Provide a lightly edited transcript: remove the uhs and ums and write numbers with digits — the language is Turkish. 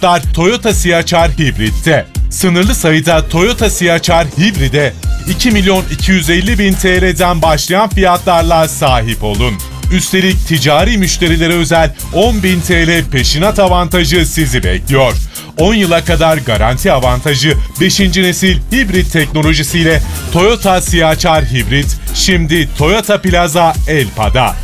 fiyatlar Toyota CHR Hibrit'te. Sınırlı sayıda Toyota CHR Hibrit'e 2.250.000 TL'den başlayan fiyatlarla sahip olun. Üstelik ticari müşterilere özel 10.000 TL peşinat avantajı sizi bekliyor. 10 yıla kadar garanti avantajı 5. nesil hibrit teknolojisiyle Toyota CHR Hibrit şimdi Toyota Plaza Elpa'da.